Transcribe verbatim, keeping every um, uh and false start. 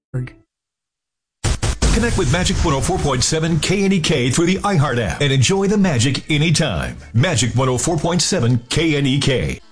Connect with Magic one oh four point seven K N E K through the iHeart app and enjoy the magic anytime. Magic one oh four point seven K N E K.